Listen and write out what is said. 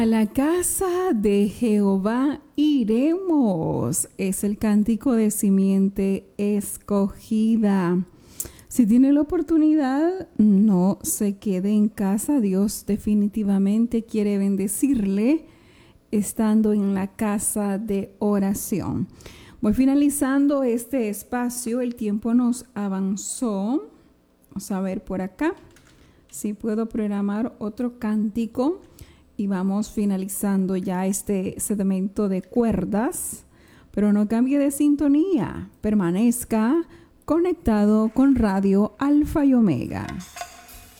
A la casa de Jehová iremos. Es el cántico de simiente escogida. Si tiene la oportunidad, no se quede en casa. Dios definitivamente quiere bendecirle estando en la casa de oración. Voy finalizando este espacio. El tiempo nos avanzó. Vamos a ver por acá si puedo programar otro cántico. Y vamos finalizando ya este segmento de cuerdas, pero no cambie de sintonía, permanezca conectado con Radio Alfa y Omega.